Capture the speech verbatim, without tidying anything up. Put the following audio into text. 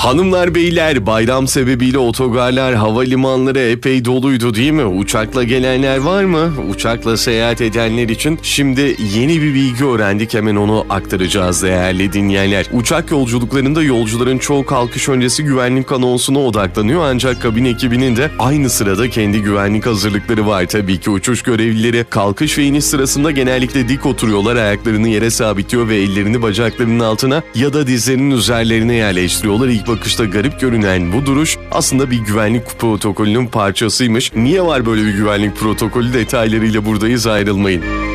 Hanımlar beyler, bayram sebebiyle otogarlar, havalimanları epey doluydu değil mi? Uçakla gelenler var mı? Uçakla seyahat edenler için şimdi yeni bir bilgi öğrendik, hemen onu aktaracağız değerli dinleyenler. Uçak yolculuklarında yolcuların çoğu kalkış öncesi güvenlik anonsuna odaklanıyor, ancak kabin ekibinin de aynı sırada kendi güvenlik hazırlıkları var. Tabii ki uçuş görevlileri kalkış ve iniş sırasında genellikle dik oturuyorlar, ayaklarını yere sabitliyor ve ellerini bacaklarının altına ya da dizlerinin üzerlerine yerleştiriyorlar. İlk bakışta garip görünen bu duruş aslında bir güvenlik protokolünün parçasıymış. Niye var böyle bir güvenlik protokolü, detaylarıyla buradayız, ayrılmayın.